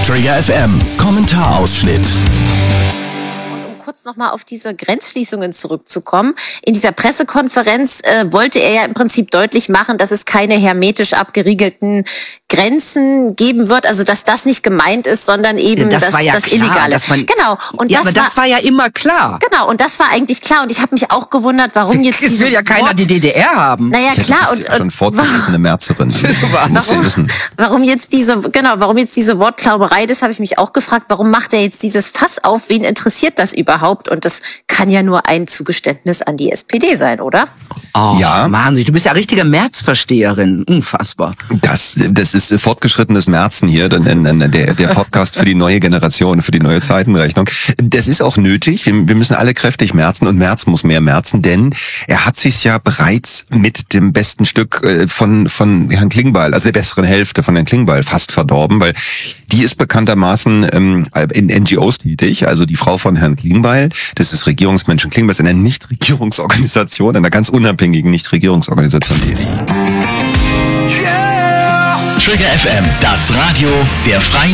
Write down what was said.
Trigger FM Kommentarausschnitt. Kurz nochmal auf diese Grenzschließungen zurückzukommen. In dieser Pressekonferenz wollte er ja im Prinzip deutlich machen, dass es keine hermetisch abgeriegelten Grenzen geben wird, also dass das nicht gemeint ist, sondern eben das Illegale. Genau. Und das war ja immer klar. Genau, und das war eigentlich klar. Und ich habe mich auch gewundert, warum jetzt es will ja keiner die DDR haben. Naja, klar. Und schon fortgeschrittene Märzerin. Warum jetzt diese Wortklauberei, das habe ich mich auch gefragt, warum macht er jetzt dieses Fass auf? Wen interessiert das überhaupt? Und das kann ja nur ein Zugeständnis an die SPD sein, oder? Oh, ja. Mann, du bist ja richtige Märzversteherin. Unfassbar. Das ist fortgeschrittenes Märzen hier, der Podcast für die neue Generation, für die neue Zeitenrechnung. Das ist auch nötig. Wir müssen alle kräftig märzen und Merz muss mehr märzen, denn er hat sich ja bereits mit dem besten Stück von Herrn Klingbeil, also der besseren Hälfte von Herrn Klingbeil, fast verdorben, weil die ist bekanntermaßen in NGOs tätig, also die Frau von Herrn Klingbeil, das ist Regierungsmenschen Klingbeil, ist eine Nichtregierungsorganisation, einer ganz unabhängigen Nichtregierungsorganisation tätig. Trigger FM, das Radio der Freien